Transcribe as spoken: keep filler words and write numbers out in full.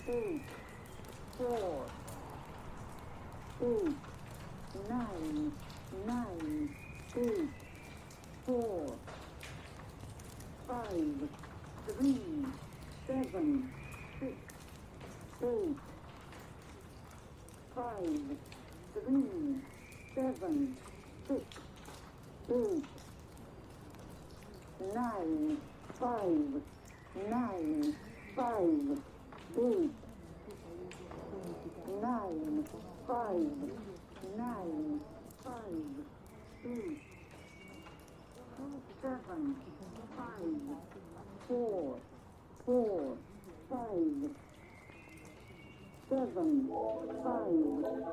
eight, four, eight, nine, nine, eight, four, five, three, seven, six, eight, five, three, seven, six, eight, nine, five, nine, five, eight, nine, five, nine, five, eight, seven, five, four, four, five, seven, five,